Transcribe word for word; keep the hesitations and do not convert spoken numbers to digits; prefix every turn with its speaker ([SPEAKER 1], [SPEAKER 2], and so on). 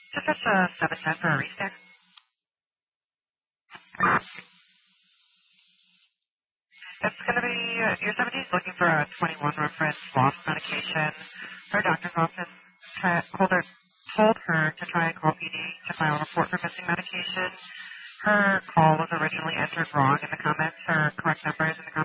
[SPEAKER 1] Just press uh, seven ten for a rescan. It's going to be, uh, your seventy is looking for a twenty-one reference loss medication. Her doctor's office try, told, her, told her to try and call P D to file a report for missing medication. Her call was originally entered wrong in the comments. Her correct number is in the comments.